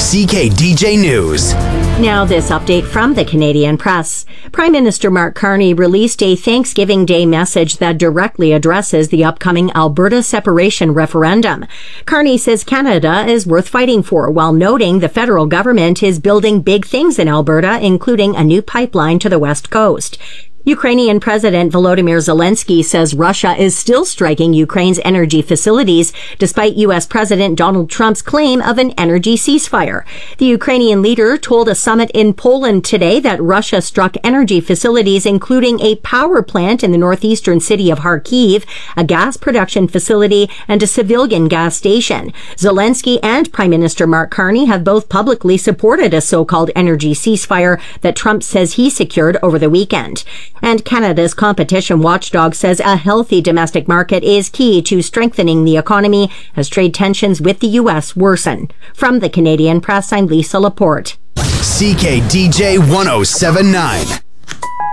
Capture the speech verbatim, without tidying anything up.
C K D J News. Now this update from the Canadian Press. Prime Minister Mark Carney released a Thanksgiving Day message that directly addresses the upcoming Alberta separation referendum. Carney says Canada is worth fighting for, while noting the federal government is building big things in Alberta, including a new pipeline to the west coast. Ukrainian President Volodymyr Zelensky says Russia is still striking Ukraine's energy facilities, despite U S President Donald Trump's claim of an energy ceasefire. The Ukrainian leader told a summit in Poland today that Russia struck energy facilities, including a power plant in the northeastern city of Kharkiv, a gas production facility, and a civilian gas station. Zelensky and Prime Minister Mark Carney have both publicly supported a so-called energy ceasefire that Trump says he secured over the weekend. And Canada's competition watchdog says a healthy domestic market is key to strengthening the economy as trade tensions with the U S worsen. From the Canadian Press, I'm Lisa Laporte. C K D J one oh seven point nine.